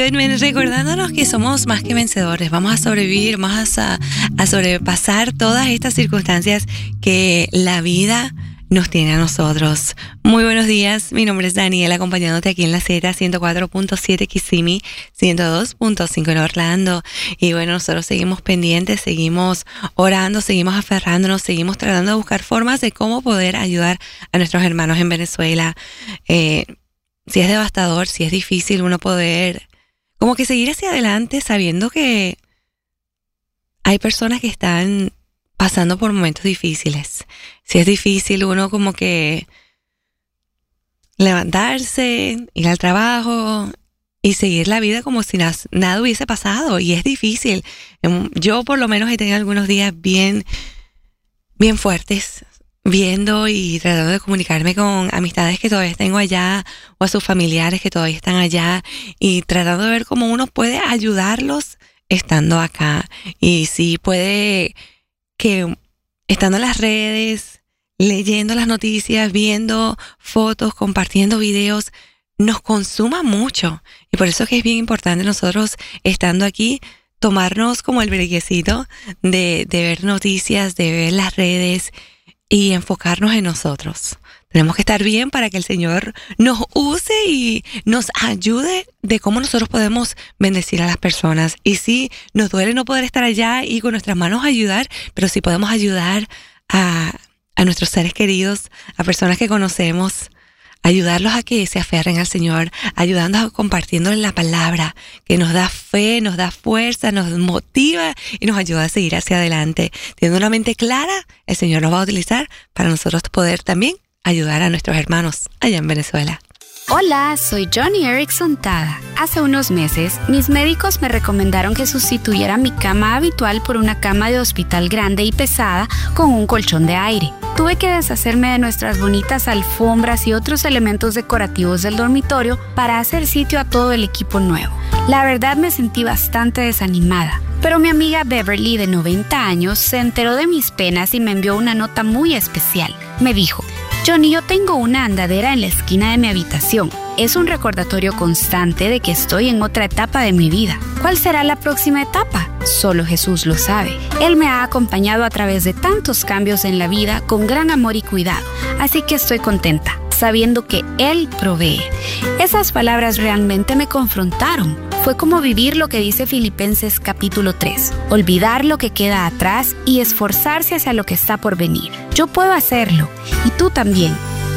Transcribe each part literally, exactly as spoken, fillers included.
Advent, recordándonos que somos más que vencedores. Vamos a sobrevivir, vamos a, a sobrepasar todas estas circunstancias que la vida nos tiene a nosotros. Muy buenos días, mi nombre es Daniela, acompañándote aquí en la Z ciento cuatro punto siete Kissimmee, ciento dos punto cinco en Orlando. Y bueno, nosotros seguimos pendientes, seguimos orando, seguimos aferrándonos, seguimos tratando de buscar formas de cómo poder ayudar a nuestros hermanos en Venezuela. Eh, si es devastador, si es difícil uno poder como que seguir hacia adelante sabiendo que hay personas que están pasando por momentos difíciles. Si es difícil uno como que levantarse, ir al trabajo y seguir la vida como si na- nada hubiese pasado. Y es difícil. Yo por lo menos he tenido algunos días bien, bien fuertes, viendo y tratando de comunicarme con amistades que todavía tengo allá o a sus familiares que todavía están allá y tratando de ver cómo uno puede ayudarlos estando acá. Y si puede que estando en las redes, leyendo las noticias, viendo fotos, compartiendo videos, nos consuma mucho. Y por eso es que es bien importante nosotros, estando aquí, tomarnos como el breguecito de, de ver noticias, de ver las redes y enfocarnos en nosotros. Tenemos que estar bien para que el Señor nos use y nos ayude de cómo nosotros podemos bendecir a las personas. Y sí, nos duele no poder estar allá y con nuestras manos ayudar, pero sí podemos ayudar a, a nuestros seres queridos, a personas que conocemos, ayudarlos a que se aferren al Señor, ayudándolos, compartiéndoles la palabra que nos da fe, nos da fuerza, nos motiva y nos ayuda a seguir hacia adelante. Teniendo una mente clara, el Señor nos va a utilizar para nosotros poder también ayudar a nuestros hermanos allá en Venezuela. Hola, soy Johnny Erickson Tada. Hace unos meses, mis médicos me recomendaron que sustituyera mi cama habitual por una cama de hospital grande y pesada con un colchón de aire. Tuve que deshacerme de nuestras bonitas alfombras y otros elementos decorativos del dormitorio para hacer sitio a todo el equipo nuevo. La verdad me sentí bastante desanimada, pero mi amiga Beverly, de noventa años, se enteró de mis penas y me envió una nota muy especial. Me dijo: Johnny, yo tengo una andadera en la esquina de mi habitación. Es un recordatorio constante de que estoy en otra etapa de mi vida. ¿Cuál será la próxima etapa? Solo Jesús lo sabe. Él me ha acompañado a través de tantos cambios en la vida con gran amor y cuidado. Así que estoy contenta, sabiendo que Él provee. Esas palabras realmente me confrontaron. Fue como vivir lo que dice Filipenses capítulo tres. Olvidar lo que queda atrás y esforzarse hacia lo que está por venir. Yo puedo hacerlo, y tú también.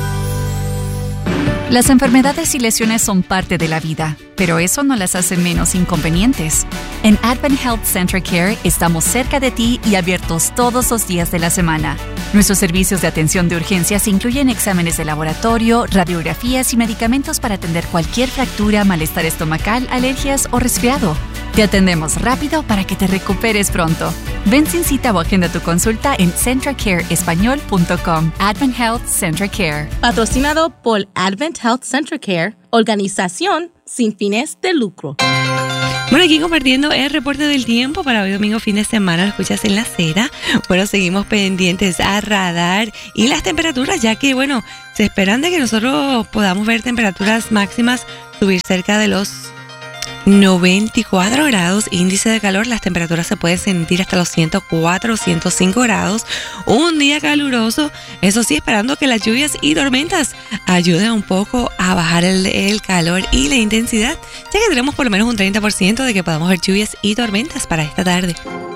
Las enfermedades y lesiones son parte de la vida, pero eso no las hace menos inconvenientes. En Advent Health Central Care estamos cerca de ti y abiertos todos los días de la semana. Nuestros servicios de atención de urgencias incluyen exámenes de laboratorio, radiografías y medicamentos para atender cualquier fractura, malestar estomacal, alergias o resfriado. Te atendemos rápido para que te recuperes pronto. Ven sin cita o agenda tu consulta en central care español punto com. Advent Health Central Care. Patrocinado por Advent Health Central Care, organización sin fines de lucro. Bueno, aquí compartiendo el reporte del tiempo para hoy domingo, fin de semana, lo escuchas en la Z. Bueno, seguimos pendientes a radar y las temperaturas, ya que, bueno, se esperan de que nosotros podamos ver temperaturas máximas subir cerca de los noventa y cuatro grados, índice de calor. Las temperaturas se pueden sentir hasta los ciento cuatro, ciento cinco grados. Un día caluroso, eso sí, esperando que las lluvias y tormentas ayuden un poco a bajar el, el calor y la intensidad, ya que tenemos por lo menos un treinta por ciento de que podamos ver lluvias y tormentas para esta tarde.